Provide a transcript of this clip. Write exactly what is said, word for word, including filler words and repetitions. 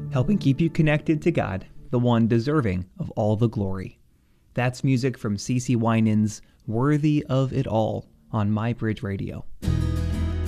helping keep you connected to God, the one deserving of all the glory. That's music from CeCe Winans' Worthy of It All on MyBridge Radio.